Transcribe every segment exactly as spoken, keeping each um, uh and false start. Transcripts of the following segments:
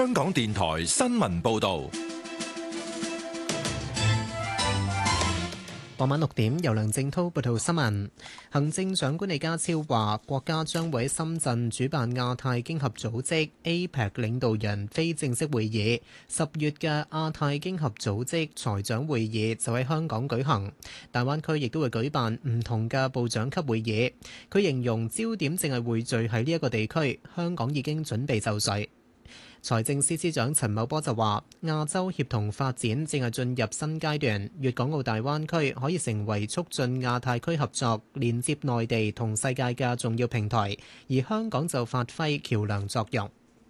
香港電台新聞報道。 傍晚六點，由梁正滔報道新聞。行政長官李家超話，國家將會喺深圳主辦亞太經合組織 A P E C 領導人非正式會議。十月嘅亞太經合組織財長會議就喺香港舉行。大灣區亦都會舉辦唔同嘅部長級會議。佢形容焦點淨係匯聚喺呢一個地區，香港已經準備就緒。財政司司長陳茂波就話：亞洲協同發展正係進入新階段，粵港澳大灣區可以成為促進亞太區合作、連接內地同世界嘅重要平台，而香港就發揮橋梁作用。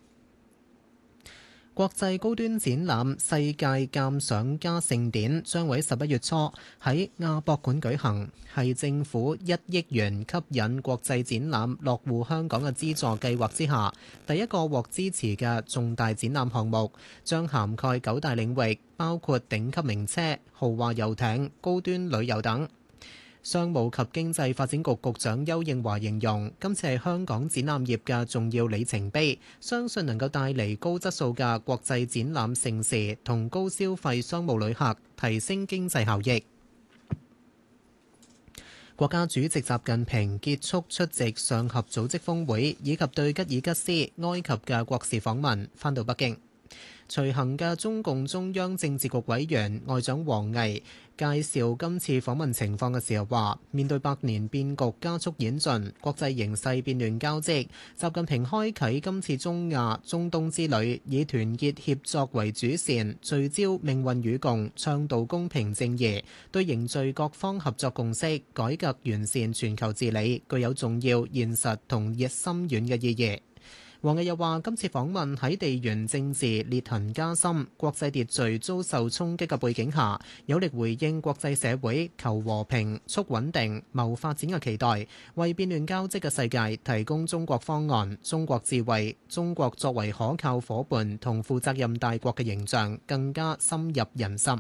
國際高端展覽世界鑑賞家盛典將會喺十一月初喺亞博館舉行，係政府一億元吸引國際展覽落戶香港嘅資助計劃之下第一個獲支持嘅重大展覽項目，將涵蓋九大領域，包括頂級名車、豪華遊艇、高端旅遊等。商務及經濟發展局局長邱應華形容今次係香港展覽業嘅重要里程碑，相信能夠帶嚟高質素嘅國際展覽盛事同高消費商務旅客，提升經濟效益。國家主席習近平結束出席上合組織峰會以及對吉爾吉斯、埃及嘅國事訪問，返到北京。隨行嘅中共中央政治局委員外長王毅介紹今次訪問情況嘅時候話，面對百年變局加速演進，國際形勢變亂交織，習近平開啟今次中亞、中東之旅，以團結協作為主線，聚焦命運與共，倡導公平正義，對凝聚各方合作共識、改革完善全球治理具有重要、現實同熱深遠嘅意義。王毅又話：今次訪問喺地緣政治裂痕加深、國際秩序遭受衝擊嘅背景下，有力回應國際社會求和平、促穩定、謀發展嘅期待，為變亂交織嘅世界提供中國方案、中國智慧、中國作為可靠夥伴同負責任大國嘅形象更加深入人心。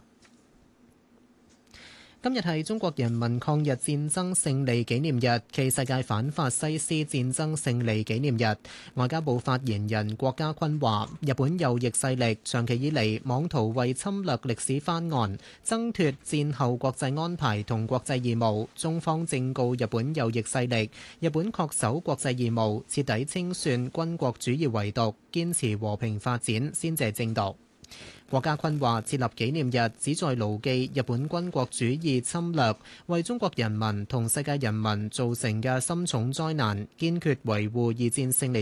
今日係中國人民抗日戰爭勝利紀念日暨世界反法西斯戰爭勝利紀念日。外交部發言人郭家坤話：日本右翼勢力長期以嚟妄圖為侵略歷史翻案、掙脫戰後國際安排同國際義務，中方正告日本右翼勢力，日本恪守國際義務，徹底清算軍國主義遺毒，堅持和平發展先至係正道。郭家坤話：設立紀念日旨在牢記日本軍國主義侵略為中國人民同世界人民造成嘅深重災難，堅決維護二戰勝利